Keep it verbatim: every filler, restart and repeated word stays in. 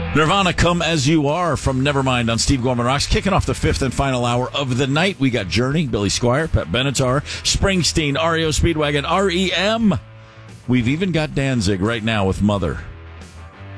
Nirvana, Come As You Are from Nevermind on Steve Gorman Rocks. Kicking off the fifth and final hour of the night, we got Journey, Billy Squier, Pat Benatar, Springsteen, R E O Speedwagon, R E M. We've even got Danzig right now with Mother.